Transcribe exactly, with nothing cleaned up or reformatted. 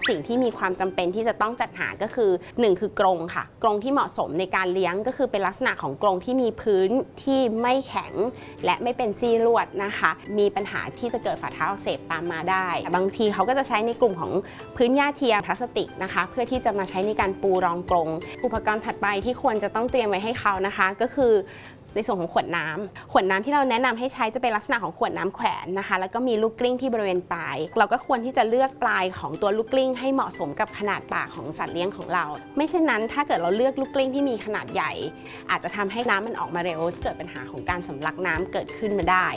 สิ่งที่มีความจำเป็นที่จะต้องจัดหาก็คือหนึ่งคือกรงค่ะกรงที่เหมาะสมในการเลี้ยงก็คือเป็นลักษณะของกรงที่มีพื้นที่ไม่แข็งและไม่เป็นซี่ลวดนะคะมีปัญหาที่จะเกิดฝ่าเท้าอักเสบตามมาได้บางทีเขาก็จะใช้ในกลุ่มของพื้นหญ้าเทียมพลาสติกนะคะเพื่อที่จะมาใช้ในการปูรองกรงอุปกรณ์ถัดไปที่ควรจะต้องเตรียมไว้ให้เขานะคะก็คือในส่วนของขวดน้ำขวดน้ำที่เราแนะนำให้ใช้จะเป็นลักษณะของขวดน้ำแขวนนะคะแล้วก็มีลูกกลิ้งที่บริเวณปลายเราก็ควรที่จะเลือกปลายของตัวลูกกลิ้งให้เหมาะสมกับขนาดปากของสัตว์เลี้ยงของเราไม่เช่นนั้นถ้าเกิดเราเลือกลูกกลิ้งที่มีขนาดใหญ่อาจจะทำให้น้ำมันออกมาเร็วเกิดปัญหาของการสำลักน้ำเกิดขึ้นมาได้